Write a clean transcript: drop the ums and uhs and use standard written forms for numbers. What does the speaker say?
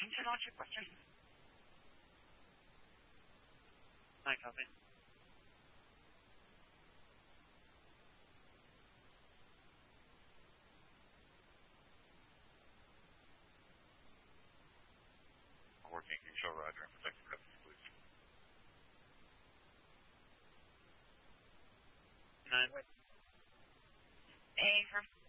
can launch your question. Hi, copy. Working, King Show, Roger. Protective message, please. 9. A,